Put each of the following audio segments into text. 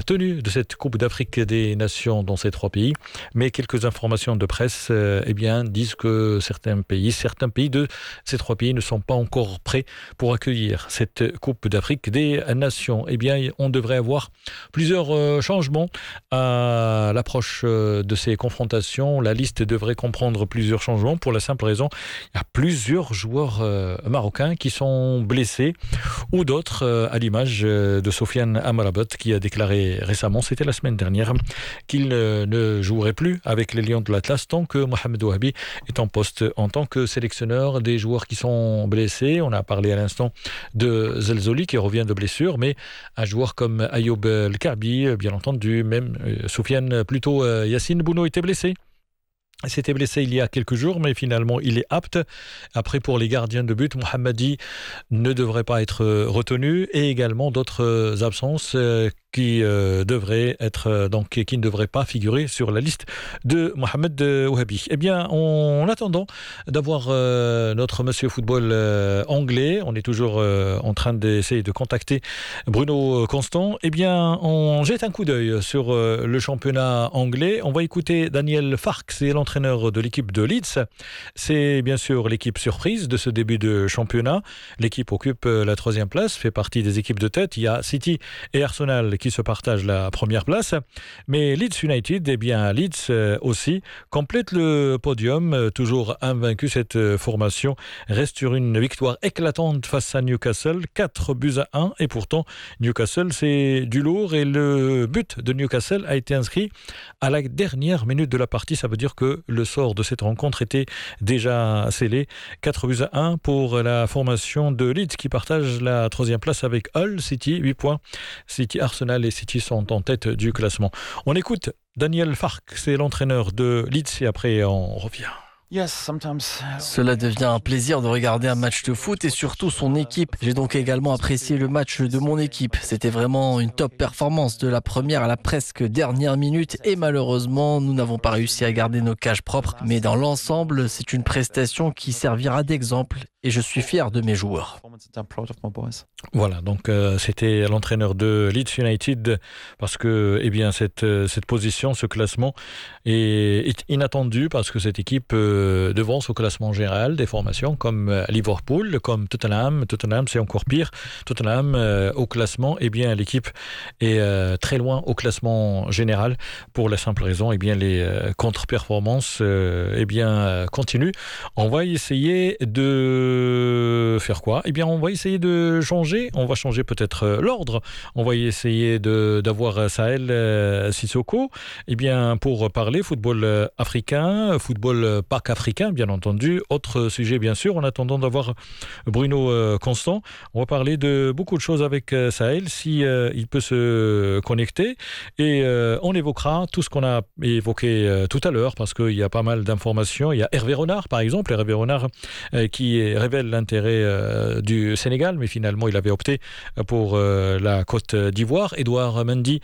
tenue de cette Coupe d'Afrique des Nations dans ces 3 pays. Mais quelques informations de presse disent que certains pays de ces 3 pays ne sont pas encore prêts pour accueillir cette Coupe d'Afrique des Nations. On devrait avoir plusieurs changements à l'approche de ces confrontations. La liste devrait comprendre plusieurs changements pour la simple raison il y a plusieurs joueurs marocains qui sont blessés ou d'autres à l'image de Sofiane Amrabat qui a déclaré récemment, c'était la semaine dernière, qu'il ne jouerait plus avec les Lions de l'Atlas tant que Mohamed Ouahabi est en poste en tant que sélectionneur des joueurs qui sont blessés. On a parlé à l'instant de Zelzoli qui revient de blessure, mais un joueur comme Ayoub El Kaabi, bien entendu, même Yacine Bounou était blessé. Il s'était blessé il y a quelques jours, mais finalement, il est apte. Après, pour les gardiens de but, Mohammadi ne devrait pas être retenu et également d'autres absences qui ne devraient pas figurer sur la liste de Mohamed Ouahabi. En attendant d'avoir notre monsieur football anglais, on est toujours en train d'essayer de contacter Bruno Constant. On jette un coup d'œil sur le championnat anglais. On va écouter Daniel Farke, c'est l'entraîneur de l'équipe de Leeds. C'est bien sûr l'équipe surprise de ce début de championnat. L'équipe occupe la 3e place, fait partie des équipes de tête. Il y a City et Arsenal qui se partagent la première place. Mais Leeds United, Leeds aussi, complète le podium. Toujours invaincu, cette formation reste sur une victoire éclatante face à Newcastle, 4-1. Et pourtant, Newcastle, c'est du lourd. Et le but de Newcastle a été inscrit à la dernière minute de la partie. Ça veut dire que le sort de cette rencontre était déjà scellé. 4-1 pour la formation de Leeds qui partage la 3e place avec Hull City, 8 points. City, Arsenal et City sont en tête du classement. On écoute Daniel Farke, c'est l'entraîneur de Leeds et après on revient. Cela devient un plaisir de regarder un match de foot et surtout son équipe. J'ai donc également apprécié le match de mon équipe. C'était vraiment une top performance de la première à la presque dernière minute et malheureusement, nous n'avons pas réussi à garder nos cages propres. Mais dans l'ensemble, c'est une prestation qui servira d'exemple et je suis fier de mes joueurs. Voilà, donc c'était l'entraîneur de Leeds United parce que cette position, ce classement est inattendu parce que cette équipe devance au classement général des formations comme Liverpool, comme Tottenham. Tottenham, c'est encore pire. Tottenham, au classement, l'équipe est très loin au classement général pour la simple raison, les contre-performances continuent. On va essayer de faire quoi ? On va essayer de changer. On va changer peut-être l'ordre. On va essayer d'avoir Sahel Sissoko pour parler football africain, football Parc africain, bien entendu. Autre sujet, bien sûr, en attendant d'avoir Bruno Constant. On va parler de beaucoup de choses avec Sahel, si il peut se connecter. Et on évoquera tout ce qu'on a évoqué tout à l'heure, parce qu'il y a pas mal d'informations. Il y a Hervé Renard, par exemple. Hervé Renard qui révèle l'intérêt du Sénégal, mais finalement, il avait opté pour la Côte d'Ivoire. Edouard Mendy,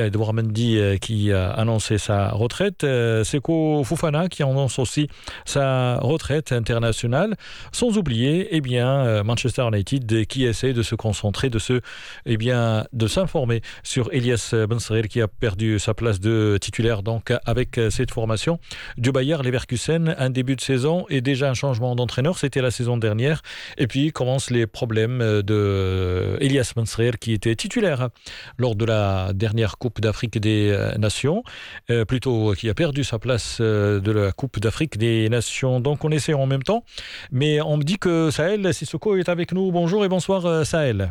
qui a annoncé sa retraite. Seko Fofana, qui annonce aussi sa retraite internationale, sans oublier Manchester United qui essaie de se concentrer, de s'informer sur Elias Benserir qui a perdu sa place de titulaire donc avec cette formation du Bayer Leverkusen. Un début de saison et déjà un changement d'entraîneur, c'était la saison dernière, et puis commencent les problèmes de Elias Benserir qui était titulaire lors de la dernière Coupe d'Afrique des Nations, qui a perdu sa place de la Coupe d'Afrique des Nations. Donc on essaie en même temps, mais on me dit que Sahel Sissoko est avec nous. Bonjour et bonsoir Sahel.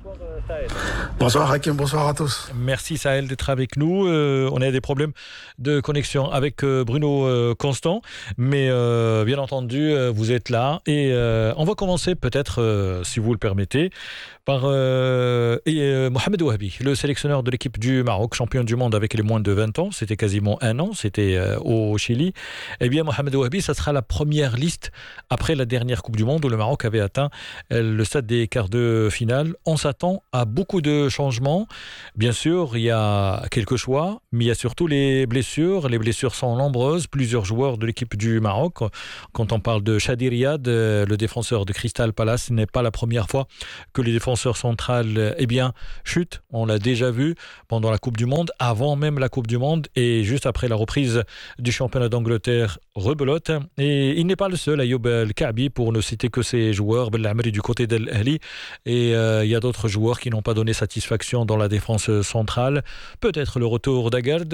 Bonsoir Hakim, bonsoir à tous. Merci Sahel d'être avec nous. On a des problèmes de connexion avec Bruno Constant, mais bien entendu vous êtes là et on va commencer peut-être, si vous le permettez, par Mohamed Ouahabi, le sélectionneur de l'équipe du Maroc, champion du monde avec les moins de 20 ans. C'était quasiment un an, c'était au Chili. Mohamed Ouahabi, ça sera la première liste après la dernière Coupe du Monde où le Maroc avait atteint le stade des quarts de finale. On s'attend à beaucoup de changements. Bien sûr, il y a quelques choix, mais il y a surtout les blessures. Les blessures sont nombreuses. Plusieurs joueurs de l'équipe du Maroc. Quand on parle de Chadi Riyad, le défenseur de Crystal Palace, ce n'est pas la première fois que les défenseurs défenseur central, chute. On l'a déjà vu pendant la Coupe du Monde, avant même la Coupe du Monde et juste après la reprise du championnat d'Angleterre, rebelote. Et il n'est pas le seul, Ayoub El-Kaabi, pour ne citer que ses joueurs, Belhamri du côté d'Al Ahly. Et il y a d'autres joueurs qui n'ont pas donné satisfaction dans la défense centrale. Peut-être le retour d'Agard,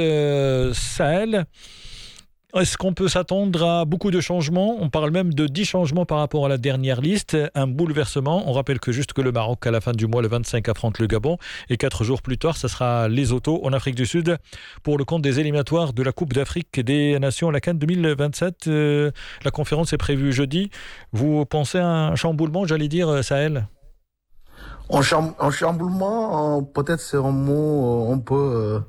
Sahel. Est-ce qu'on peut s'attendre à beaucoup de changements ? On parle même de 10 changements par rapport à la dernière liste. Un bouleversement. On rappelle que le Maroc, à la fin du mois, le 25, affronte le Gabon. Et 4 jours plus tard, ça sera Lesotho, en Afrique du Sud, pour le compte des éliminatoires de la Coupe d'Afrique des Nations, la CAN 2027. La conférence est prévue jeudi. Vous pensez à un chamboulement, j'allais dire, Sahel ? En chamboulement, peut-être c'est un mot un peu...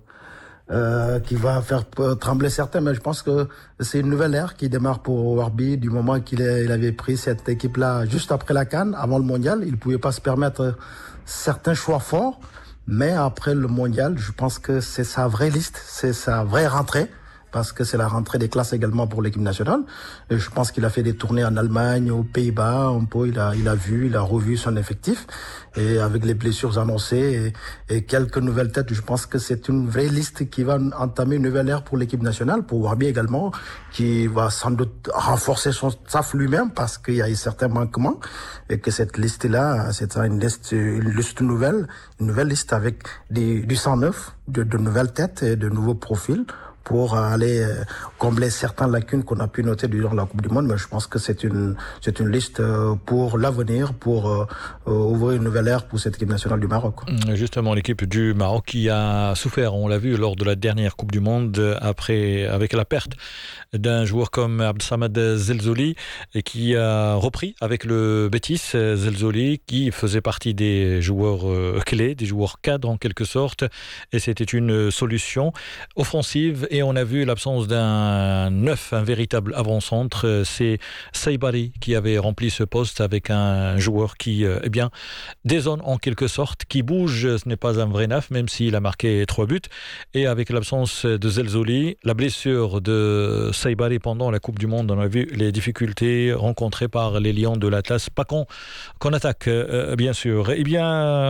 qui va faire trembler certains, mais je pense que c'est une nouvelle ère qui démarre pour Warbi du moment qu'il avait pris cette équipe-là juste après la CAN, avant le mondial. Il pouvait pas se permettre certains choix forts, mais après le mondial, je pense que c'est sa vraie liste, c'est sa vraie rentrée, parce que c'est la rentrée des classes également pour l'équipe nationale. Et je pense qu'il a fait des tournées en Allemagne, aux Pays-Bas, un peu, il a revu son effectif. Et avec les blessures annoncées et quelques nouvelles têtes, je pense que c'est une vraie liste qui va entamer une nouvelle ère pour l'équipe nationale, pour Warbi également, qui va sans doute renforcer son staff lui-même parce qu'il y a eu certains manquements et que cette liste-là, c'est une liste nouvelle, une nouvelle liste avec du sang neuf, de nouvelles têtes et de nouveaux profils, pour aller combler certaines lacunes qu'on a pu noter durant la Coupe du Monde. Mais je pense que c'est une liste pour l'avenir, pour ouvrir une nouvelle ère pour cette équipe nationale du Maroc. Justement, l'équipe du Maroc qui a souffert, on l'a vu lors de la dernière Coupe du Monde, avec la perte d'un joueur comme Abdelsamad Zelzouli, et qui a repris avec le Betis. Zelzouli, qui faisait partie des joueurs clés, des joueurs cadres en quelque sorte, et c'était une solution offensive. Et on a vu l'absence d'un neuf, un véritable avant-centre. C'est Saibari qui avait rempli ce poste avec un joueur qui dézone en quelque sorte, qui bouge. Ce n'est pas un vrai neuf, même s'il a marqué 3 buts. Et avec l'absence de Zelzouli, la blessure de Saibari pendant la Coupe du Monde, on a vu les difficultés rencontrées par les Lions de l'Atlas. Pas qu'on attaque, bien sûr. Il y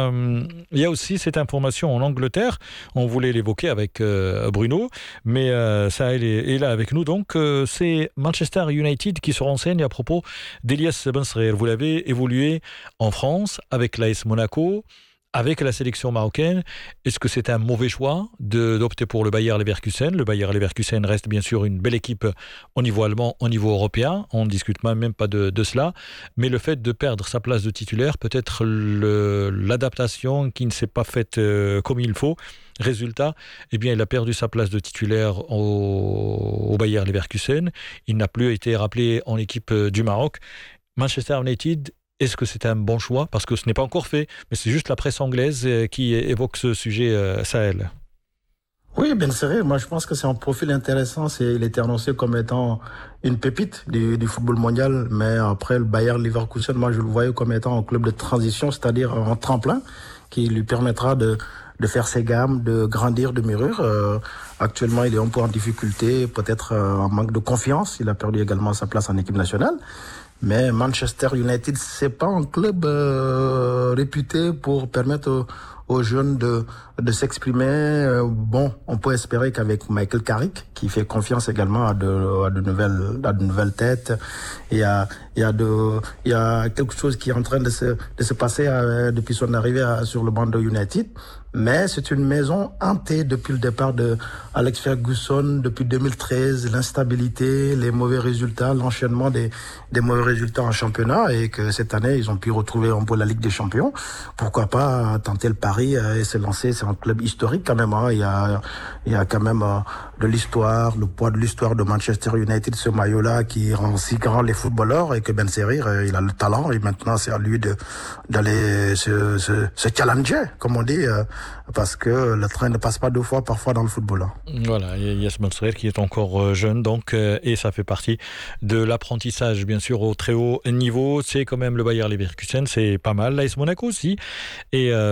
a aussi cette information en Angleterre. On voulait l'évoquer avec Bruno, mais Sahel est là avec nous. Donc, c'est Manchester United qui se renseigne à propos d'Elias Benserir. Vous l'avez évolué en France avec l'AS Monaco, avec la sélection marocaine. Est-ce que c'est un mauvais choix d'opter pour le Bayer Leverkusen ? Le Bayer Leverkusen reste bien sûr une belle équipe au niveau allemand, au niveau européen. On ne discute même pas de cela. Mais le fait de perdre sa place de titulaire, peut-être l'adaptation qui ne s'est pas faite comme il faut. Résultat, il a perdu sa place de titulaire au Bayer Leverkusen. Il n'a plus été rappelé en équipe du Maroc. Manchester United, est-ce que c'est un bon choix ? Parce que ce n'est pas encore fait, mais c'est juste la presse anglaise qui évoque ce sujet, Sahel. Oui, Benserir, moi je pense que c'est un profil intéressant. Il était annoncé comme étant une pépite du football mondial, mais après le Bayer Leverkusen, moi je le voyais comme étant un club de transition, c'est-à-dire un tremplin qui lui permettra de faire ses gammes, de grandir, de mûrir. Actuellement, il est un peu en difficulté, peut-être en manque de confiance. Il a perdu également sa place en équipe nationale. Mais Manchester United, c'est pas un club réputé pour permettre aux jeunes de s'exprimer. On peut espérer qu'avec Michael Carrick, qui fait confiance également à de nouvelles têtes, il y a quelque chose qui est en train de se passer depuis son arrivée sur le banc de United. Mais c'est une maison hantée depuis le départ de Alex Ferguson, depuis 2013, l'instabilité, les mauvais résultats, l'enchaînement des mauvais résultats en championnat, et que cette année, ils ont pu retrouver un peu la Ligue des Champions. Pourquoi pas tenter le pari et se lancer? C'est un club historique quand même, hein. Il y a quand même de l'histoire, le poids de l'histoire de Manchester United, ce maillot-là qui rend si grand les footballeurs, et que Benserir, il a le talent, et maintenant c'est à lui d'aller se challenger, comme on dit, parce que le train ne passe pas 2 fois parfois dans le football, hein. Voilà, Elias Benserir qui est encore jeune, donc, et ça fait partie de l'apprentissage, bien sûr, au très haut niveau. C'est quand même le Bayer Leverkusen, c'est pas mal. L'AS Monaco aussi, et son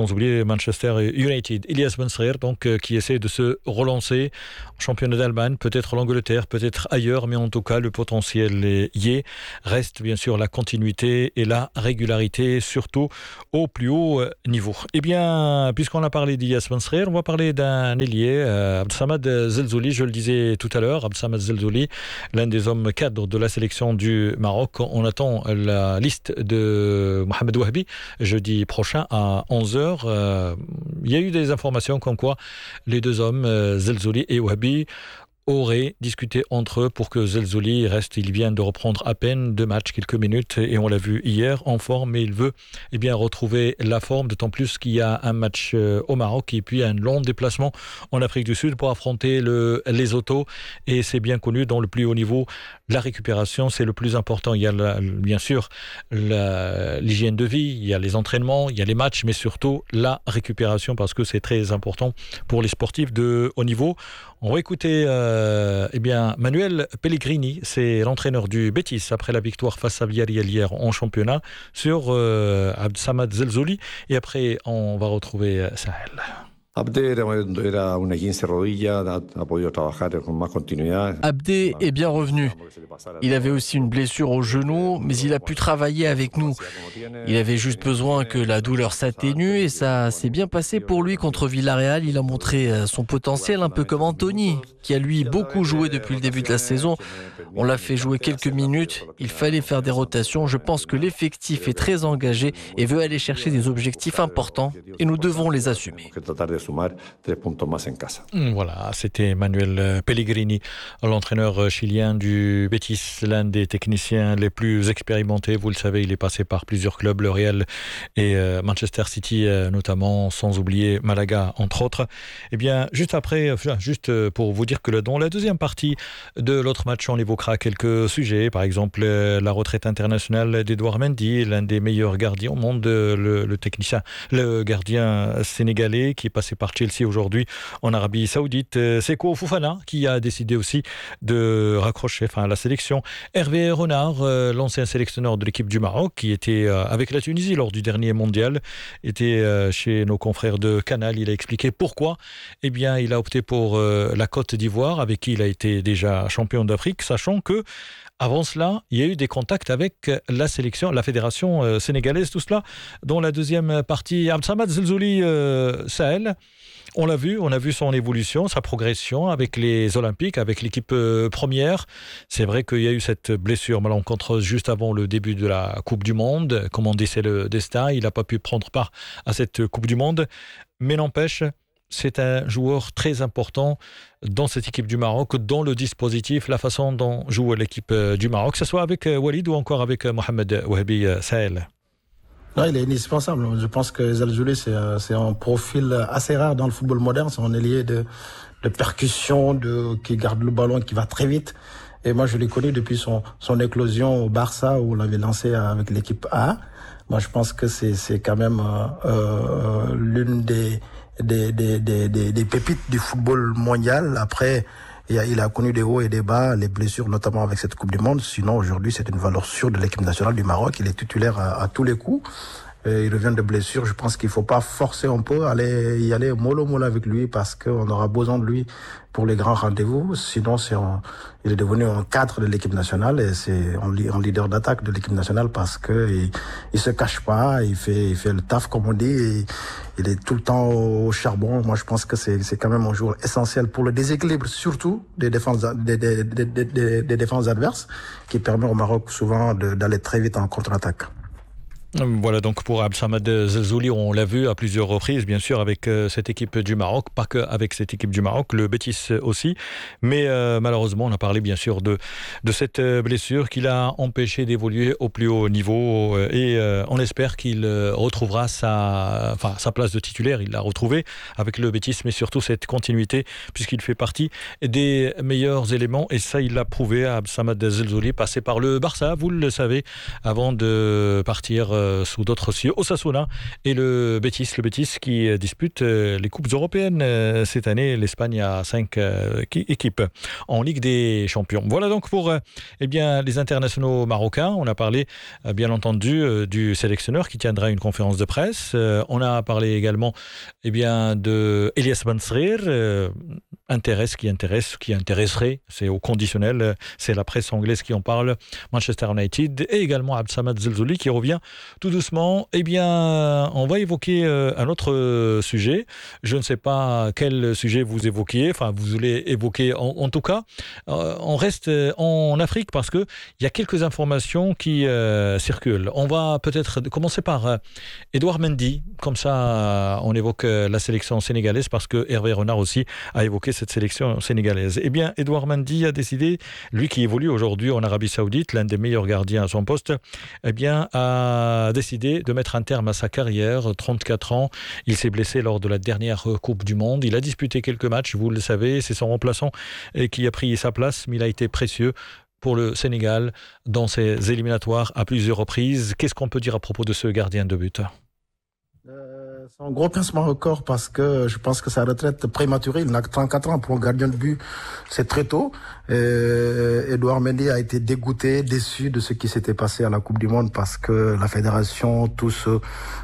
sans oublier Manchester United. Ilyas Benserir, donc, qui essaie de se relancer en championnat d'Allemagne, peut-être l'Angleterre, peut-être ailleurs, mais en tout cas, le potentiel y est. Reste bien sûr la continuité et la régularité, surtout au plus haut niveau. Eh bien, puisqu'on a parlé d'Ilyas Benserir, on va parler d'un ailier, Abdelsamad Zelzouli, je le disais tout à l'heure, Abdelsamad Zelzouli, l'un des hommes cadres de la sélection du Maroc. On attend la liste de Mohamed Wahabi jeudi prochain à 11h. Il y a eu des informations comme quoi les deux hommes, Zelzouli et Wahabi, auraient discuté entre eux pour que Zelzouli reste. Il vient de reprendre à peine 2 matchs, quelques minutes, et on l'a vu hier en forme, mais il veut retrouver la forme, d'autant plus qu'il y a un match au Maroc et puis un long déplacement en Afrique du Sud pour affronter les autos, et c'est bien connu dans le plus haut niveau, la récupération c'est le plus important. Il y a bien sûr l'hygiène de vie, il y a les entraînements, il y a les matchs, mais surtout la récupération, parce que c'est très important pour les sportifs de haut niveau. On va écouter Manuel Pellegrini, c'est l'entraîneur du Betis après la victoire face à Villarreal hier en championnat, sur Abdelsamad Zelzouli, et après on va retrouver Sahel. Abdé era una 15 rodilla, ha podido trabajar con más continuidad. Abdé est bien revenu. Il avait aussi une blessure au genou, mais il a pu travailler avec nous. Il avait juste besoin que la douleur s'atténue et ça s'est bien passé pour lui contre Villarreal. Il a montré son potentiel, un peu comme Anthony, qui a lui beaucoup joué depuis le début de la saison. On l'a fait jouer quelques minutes, il fallait faire des rotations. Je pense que l'effectif est très engagé et veut aller chercher des objectifs importants et nous devons les assumer. Voilà, c'était Manuel Pellegrini, l'entraîneur chilien du Betis, l'un des techniciens les plus expérimentés. Vous le savez, il est passé par plusieurs clubs, le Real et Manchester City notamment, sans oublier Malaga entre autres. Eh bien, juste pour vous dire que dans la deuxième partie de l'autre match, on évoquera quelques sujets, par exemple la retraite internationale d'Edouard Mendy, l'un des meilleurs gardiens au monde, le gardien sénégalais qui est passé par Chelsea aujourd'hui en Arabie Saoudite. Seko Fofana qui a décidé aussi de raccrocher la sélection. Hervé Renard, l'ancien sélectionneur de l'équipe du Maroc, qui était avec la Tunisie lors du dernier mondial, était chez nos confrères de Canal. Il a expliqué pourquoi il a opté pour la Côte d'Ivoire, avec qui il a été déjà champion d'Afrique, sachant que avant cela, il y a eu des contacts avec la sélection, la fédération sénégalaise, tout cela. Dans la deuxième partie, Abdelsamad Zelzouli Sahel, on a vu son évolution, sa progression avec les Olympiques, avec l'équipe première. C'est vrai qu'il y a eu cette blessure malencontreuse juste avant le début de la Coupe du Monde. Comme on dit, c'est le destin. Il n'a pas pu prendre part à cette Coupe du Monde. Mais n'empêche, c'est un joueur très important dans cette équipe du Maroc, dans le dispositif, la façon dont joue l'équipe du Maroc, que ce soit avec Walid ou encore avec Mohamed Wahabi Sahel. Non, il est indispensable. Je pense que Zelzouli, c'est un profil assez rare dans le football moderne. C'est un ailier de percussion, qui garde le ballon, qui va très vite. Et moi, je l'ai connu depuis son éclosion au Barça, où on l'avait lancé avec l'équipe A. Moi, je pense que c'est quand même l'une des pépites du football mondial. Après, il a connu des hauts et des bas, les blessures notamment avec cette Coupe du Monde. Sinon, aujourd'hui, c'est une valeur sûre de l'équipe nationale du Maroc. Il est titulaire à tous les coups. Il revient de blessure. Je pense qu'il faut pas forcer un peu, y aller mollo avec lui, parce qu'on aura besoin de lui pour les grands rendez-vous. Sinon, il est devenu un cadre de l'équipe nationale et c'est un leader d'attaque de l'équipe nationale, parce que il se cache pas, il fait le taf comme on dit, et il est tout le temps au charbon. Moi, je pense que c'est quand même un joueur essentiel pour le déséquilibre, surtout des défenses adverses, qui permet au Maroc souvent d'aller très vite en contre-attaque. Voilà donc pour Abdelsamad Zelzouli, on l'a vu à plusieurs reprises, bien sûr, avec cette équipe du Maroc, pas que avec cette équipe du Maroc, le Betis aussi, mais malheureusement on a parlé bien sûr de cette blessure qui l'a empêché d'évoluer au plus haut niveau, et on espère qu'il retrouvera sa place de titulaire. Il l'a retrouvé avec le Betis, mais surtout cette continuité, puisqu'il fait partie des meilleurs éléments, et ça il l'a prouvé à Abdelsamad Zelzouli, passé par le Barça, vous le savez, avant de partir sous d'autres cieux, Osasuna et le Betis qui dispute les coupes européennes. Cette année, l'Espagne a 5 équipes en Ligue des Champions. Voilà donc pour les internationaux marocains. On a parlé bien entendu du sélectionneur qui tiendra une conférence de presse. On a parlé également de Elias Benserir, qui intéresserait, c'est au conditionnel, c'est la presse anglaise qui en parle, Manchester United, et également Abdessamad Zelzouli qui revient tout doucement. On va évoquer un autre sujet. Je ne sais pas quel sujet vous évoquiez, vous voulez évoquer en tout cas. On reste en Afrique parce qu'il y a quelques informations qui circulent. On va peut-être commencer par Edouard Mendy, comme ça on évoque la sélection sénégalaise parce que Hervé Renard aussi a évoqué cette sélection sénégalaise. Edouard Mendy a décidé, lui qui évolue aujourd'hui en Arabie Saoudite, l'un des meilleurs gardiens à son poste, a décidé de mettre un terme à sa carrière, 34 ans. Il s'est blessé lors de la dernière Coupe du Monde. Il a disputé quelques matchs, vous le savez, c'est son remplaçant qui a pris sa place, mais il a été précieux pour le Sénégal dans ses éliminatoires à plusieurs reprises. Qu'est-ce qu'on peut dire à propos de ce gardien de but ? C'est un gros pincement au corps parce que je pense que sa retraite prématurée, il n'a que 34 ans pour un gardien de but, c'est très tôt. Edouard Mendy a été dégoûté, déçu de ce qui s'était passé à la Coupe du Monde parce que la fédération, tout ce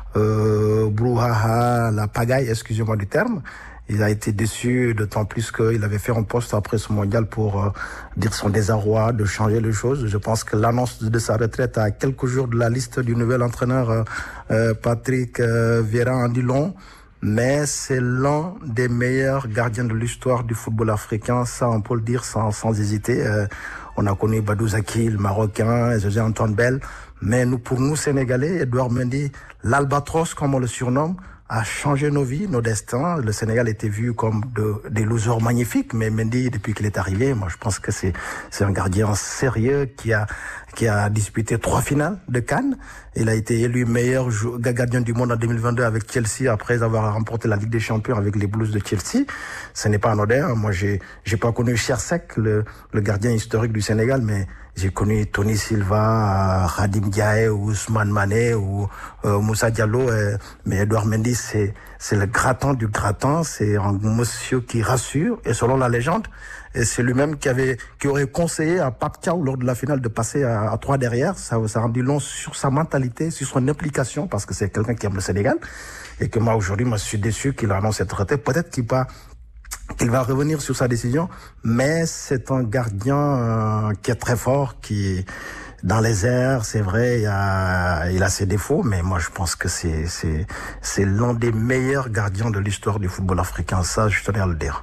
brouhaha, la pagaille, excusez-moi du terme, il a été déçu, d'autant plus qu'il avait fait un poste après ce mondial pour dire son désarroi, de changer les choses. Je pense que l'annonce de sa retraite à quelques jours de la liste du nouvel entraîneur Patrick Vieira en dit long. Mais c'est l'un des meilleurs gardiens de l'histoire du football africain, ça on peut le dire sans hésiter. On a connu Badou Zaki, le Marocain, José Antoine Bell. Mais pour nous Sénégalais, Edouard Mendy, l'Albatros comme on le surnomme, a changé nos vies, nos destins. Le Sénégal était vu comme des losers magnifiques, mais Mendy, depuis qu'il est arrivé, moi je pense que c'est un gardien sérieux qui a disputé 3 finales de Cannes. Il a été élu meilleur gardien du monde en 2022 avec Chelsea après avoir remporté la Ligue des Champions avec les Blues de Chelsea. Ce n'est pas anodin. Moi j'ai pas connu Chersek, le gardien historique du Sénégal, mais j'ai connu Tony Silva, Khadim Diaye, Ousmane Mané ou Moussa Diallo. Mais Edouard Mendy, c'est le gratin du gratin. C'est un monsieur qui rassure. Et selon la légende, et c'est lui-même qui aurait conseillé à Pape Thiaw lors de la finale de passer à 3 derrière. Ça en dit long sur sa mentalité, sur son implication, parce que c'est quelqu'un qui aime le Sénégal. Et que moi, aujourd'hui, je suis déçu qu'il annonce cette retraite. Peut-être qu'il va revenir sur sa décision, mais c'est un gardien qui est très fort, qui dans les airs, c'est vrai, il a ses défauts, mais moi je pense que c'est l'un des meilleurs gardiens de l'histoire du football africain. Ça, je tenais à le dire.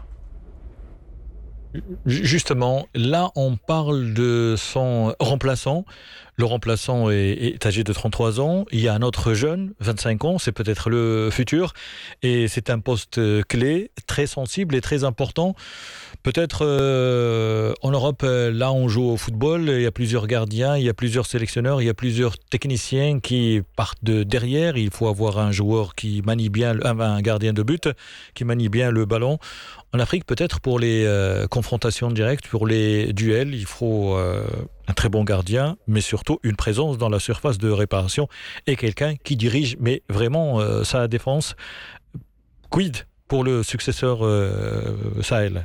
Justement, là, on parle de son remplaçant. Le remplaçant est âgé de 33 ans. Il y a un autre jeune, 25 ans, c'est peut-être le futur. Et c'est un poste clé, très sensible et très important. Peut-être en Europe, là, on joue au football. Il y a plusieurs gardiens, il y a plusieurs sélectionneurs, il y a plusieurs techniciens qui partent de derrière. Il faut avoir un joueur qui manie bien, un gardien de but, qui manie bien le ballon. En Afrique, peut-être pour les confrontations directes, pour les duels, il faut un très bon gardien, mais surtout une présence dans la surface de réparation et quelqu'un qui dirige, mais vraiment sa défense. Quid pour le successeur Sahel ?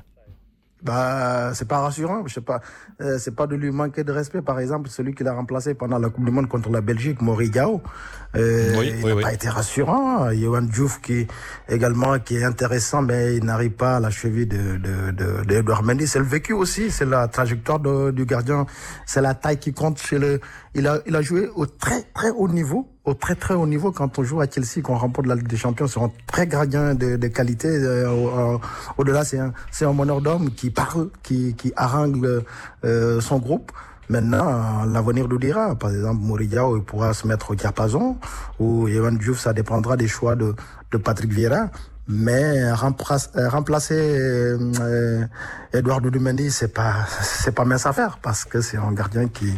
C'est pas rassurant, je sais pas, c'est pas de lui manquer de respect. Par exemple, celui qui l'a remplacé pendant la Coupe du Monde contre la Belgique, Mori Diaw, il n'a pas été rassurant. Yohan Diouf qui est intéressant, mais il n'arrive pas à la cheville de Edouard Mendy. C'est le vécu aussi, c'est la trajectoire du gardien, c'est la taille qui compte il a joué au très très haut niveau. Au très très haut niveau, quand on joue à Chelsea, qu'on remporte la Ligue des Champions, c'est un très gardien de qualité. Au-delà, c'est un meneur d'homme qui parle, qui harangue son groupe. Maintenant, l'avenir nous dira. Par exemple, Mori Diaw, il pourra se mettre au diapason, ou Yohan Diouf, ça dépendra des choix de Patrick Vieira. Mais remplacer Edouard Mendy, c'est pas mince à faire, parce que c'est un gardien qui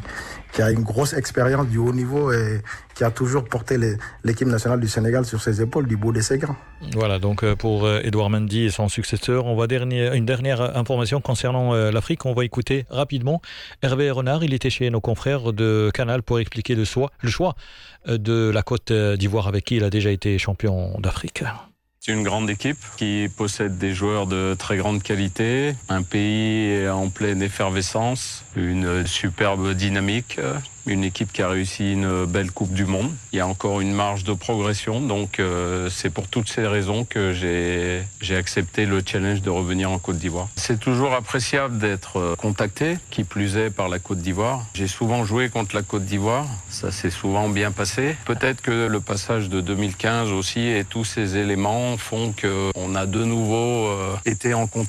qui a une grosse expérience du haut niveau et qui a toujours porté l'équipe nationale du Sénégal sur ses épaules, du bout de ses grands. Voilà, donc pour Edouard Mendy et son successeur, on va une dernière information concernant l'Afrique. On va écouter rapidement Hervé Renard. Il était chez nos confrères de Canal pour expliquer le choix de la Côte d'Ivoire avec qui il a déjà été champion d'Afrique. C'est une grande équipe qui possède des joueurs de très grande qualité, un pays en pleine effervescence, une superbe dynamique, une équipe qui a réussi une belle Coupe du Monde. Il y a encore une marge de progression, donc c'est pour toutes ces raisons que j'ai accepté le challenge de revenir en Côte d'Ivoire. C'est toujours appréciable d'être contacté, qui plus est par la Côte d'Ivoire. J'ai souvent joué contre la Côte d'Ivoire, ça s'est souvent bien passé. Peut-être que le passage de 2015 aussi et tous ces éléments font qu'on a de nouveau été en contact